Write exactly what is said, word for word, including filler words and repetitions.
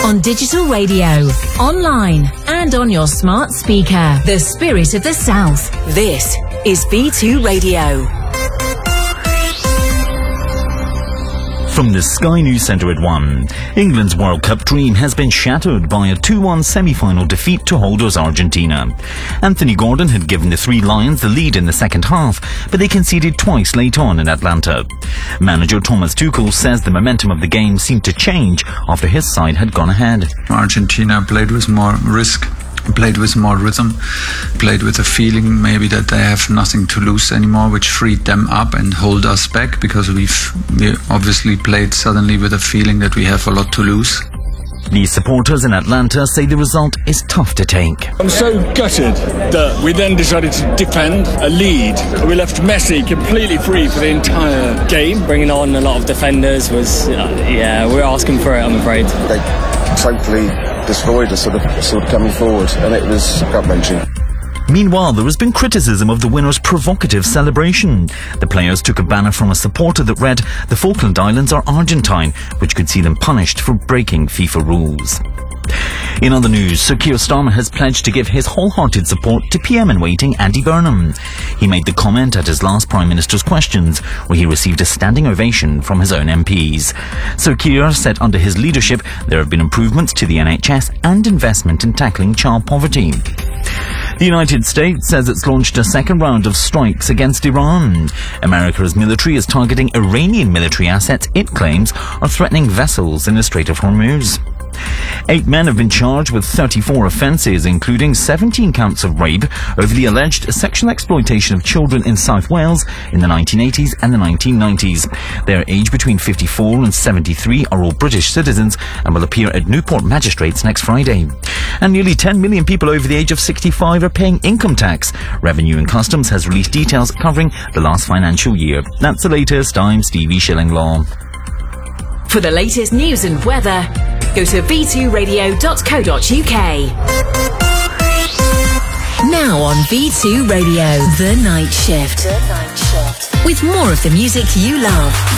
On digital radio, online, and on your smart speaker. The spirit of the South. This is V two Radio. From the Sky News Centre at one, England's World Cup dream has been shattered by a two one semi-final defeat to holders Argentina. Anthony Gordon had given the Three Lions the lead in the second half, but they conceded twice late on in Atlanta. Manager Thomas Tuchel says the momentum of the game seemed to change after his side had gone ahead. Argentina played with more risk, played with more rhythm, played with a feeling maybe that they have nothing to lose anymore, which freed them up and hold us back, because we've we obviously played suddenly with a feeling that we have a lot to lose. The supporters in Atlanta say the result is tough to take. I'm so gutted that we then decided to defend a lead. We left Messi completely free for the entire game. Bringing on a lot of defenders was, uh, yeah, we're asking for it, I'm afraid. They totally destroyed us sort of, sort of coming forward, and it was gut-wrenching. Meanwhile, there has been criticism of the winner's provocative celebration. The players took a banner from a supporter that read, "The Falkland Islands are Argentine," which could see them punished for breaking FIFA rules. In other news, Sir Keir Starmer has pledged to give his wholehearted support to P M in waiting Andy Burnham. He made the comment at his last Prime Minister's Questions, where he received a standing ovation from his own M Ps. Sir Keir said under his leadership there have been improvements to the N H S and investment in tackling child poverty. The United States says it's launched a second round of strikes against Iran. America's military is targeting Iranian military assets it claims are threatening vessels in the Strait of Hormuz. Eight men have been charged with thirty-four offences, including seventeen counts of rape over the alleged sexual exploitation of children in South Wales in the nineteen eighties and the nineteen nineties. Their age between fifty-four and seventy-three are all British citizens and will appear at Newport Magistrates next Friday. And nearly ten million people over the age of sixty-five are paying income tax. Revenue and Customs has released details covering the last financial year. That's the latest. I'm Stevie Shillinglaw. For the latest news and weather, go to v two radio dot co dot uk. Now on V two Radio, The Night Shift. The Night Shift. With more of the music you love.